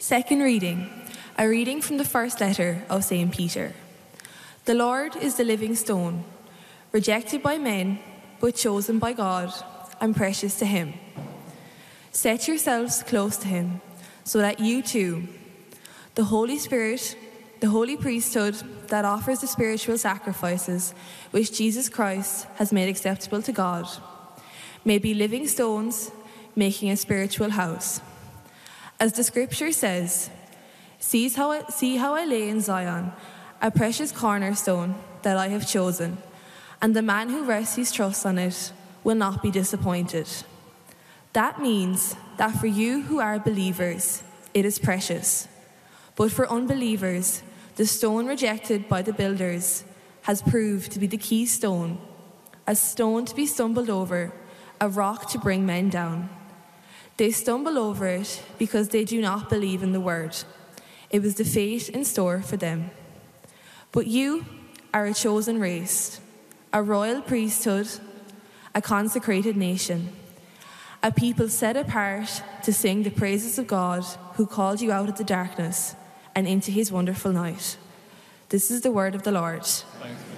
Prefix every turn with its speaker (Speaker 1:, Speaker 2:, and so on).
Speaker 1: Second reading, a reading from the first letter of St. Peter. The Lord is the living stone, rejected by men, but chosen by God and precious to him. Set yourselves close to him, so that you too, the Holy Spirit, the holy priesthood that offers the spiritual sacrifices which Jesus Christ has made acceptable to God, may be living stones making a spiritual house. As the scripture says, see how I lay in Zion a precious cornerstone that I have chosen, and the man who rests his trust on it will not be disappointed. That means that for you who are believers, it is precious. But for unbelievers, the stone rejected by the builders has proved to be the keystone, a stone to be stumbled over, a rock to bring men down. They stumble over it because they do not believe in the word. It was the fate in store for them. But you are a chosen race, a royal priesthood, a consecrated nation, a people set apart to sing the praises of God who called you out of the darkness and into his wonderful night. This is the word of the Lord.
Speaker 2: Thanks.